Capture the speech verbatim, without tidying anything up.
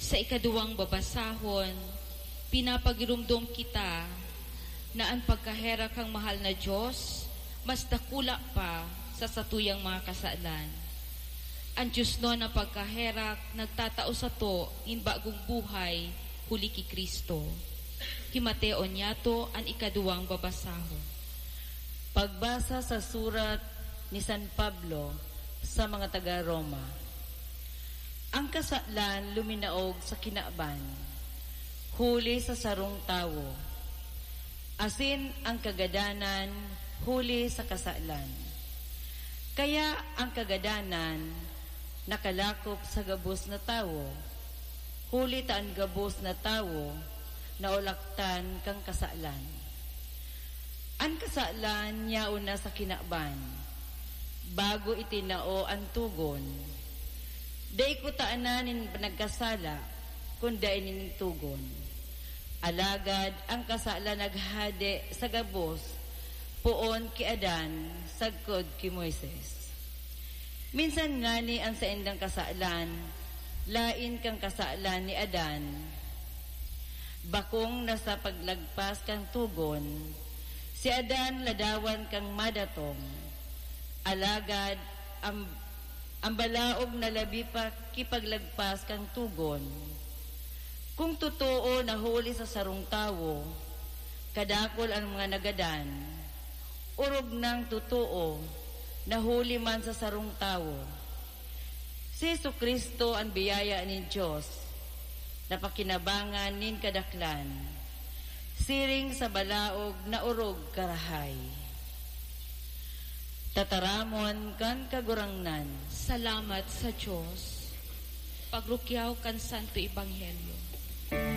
Sa ikaduwang babasahon, pinapagirumdom kita na ang pagkahera kang mahal na Diyos, mas dakula pa sa satuyang mga kasalan. Ang Diyos no na pagkaherak, nagtatao sa to in bagong buhay, huli ki Kristo. Himateo niya to ang ikaduwang babasahon. Pagbasa sa surat ni San Pablo sa mga taga-Roma. Ang kasalan luminaog sa kinaaban, huli sa sarong tawo. Asin ang kagadanan, huli sa kasalan. Kaya ang kagadanan, nakalakop sa gabos na tawo, huli taan gabos na tawo, naulaktan kang kasalan. Ang kasalan niya una sa kinaaban, bago itinao ang tugon. Day ko taananin nagkasala, kunda inin tugon. Alagad ang kasala naghade sa gabos, puon ki Adan, sagkod ki Moises. Minsan nga ni ang saendang kasalan, lain kang kasalan ni Adan, bakong nasa paglagpas kang tugon, si Adan ladawan kang madatong, alagad ang ang balaog na labi pa kipaglagpas kang tugon. Kung totoo na huli sa sarong tawo, kadakol ang mga nagadan, urog ng totoo na huli man sa sarong tawo. Si Jesucristo ang biyaya ni Diyos, na pakinabangan nin kadaklan, siring sa balaog na urog karahay. Tataramon kan kagurangnan. Salamat sa Diyos. Pagrukyaw kan Santo Ebanghelyo.